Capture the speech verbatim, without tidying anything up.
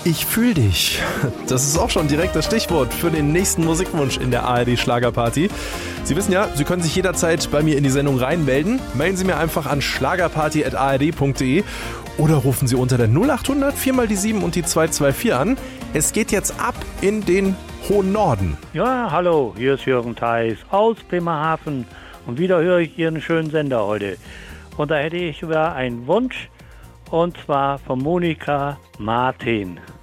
Ich fühl dich. Das ist auch schon direkt das Stichwort für den nächsten Musikwunsch in der A R D Schlagerparty. Sie wissen ja, Sie können sich jederzeit bei mir in die Sendung reinmelden. Melden Sie mir einfach an schlagerparty at a r d punkt d e oder rufen Sie unter der null acht hundert vier mal die sieben und die zwei zwei vier an. Es geht jetzt ab in den hohen Norden. Ja, hallo, hier ist Jürgen Theis aus Bremerhaven und wieder höre ich Ihren schönen Sender heute. Und da hätte ich sogar einen Wunsch, und zwar von Monika Martin.